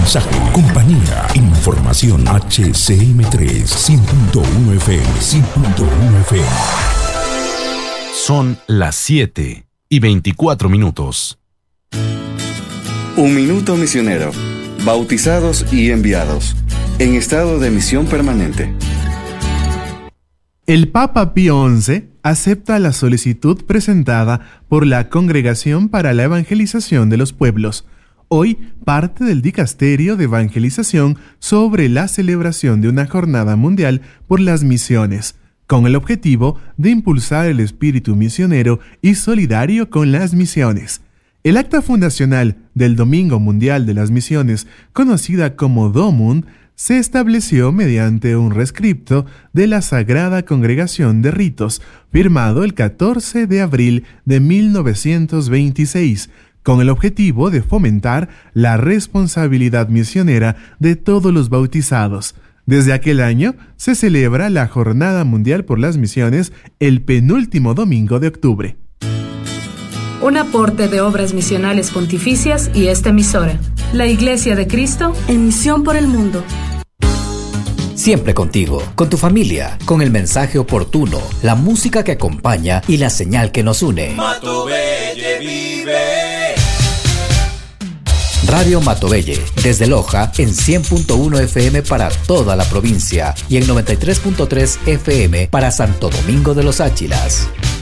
mensaje, compañía, información. HCM3 100.1 FM, 100.1 FM. Son las 7:24. Un minuto misionero. Bautizados y enviados. En estado de misión permanente. El Papa Pío XI acepta la solicitud presentada por la Congregación para la Evangelización de los Pueblos, hoy parte del Dicasterio de Evangelización, sobre la celebración de una jornada mundial por las misiones, con el objetivo de impulsar el espíritu misionero y solidario con las misiones. El acta fundacional del Domingo Mundial de las Misiones, conocida como DOMUN, se estableció mediante un rescripto de la Sagrada Congregación de Ritos, firmado el 14 de abril de 1926, con el objetivo de fomentar la responsabilidad misionera de todos los bautizados. Desde aquel año se celebra la Jornada Mundial por las Misiones el penúltimo domingo de octubre. Un aporte de Obras Misionales Pontificias y esta emisora, la Iglesia de Cristo en Misión por el Mundo. Siempre contigo, con tu familia, con el mensaje oportuno, la música que acompaña y la señal que nos une. Matovelle vive. Radio Matovelle, desde Loja en 100.1 FM para toda la provincia y en 93.3 FM para Santo Domingo de los Áchilas.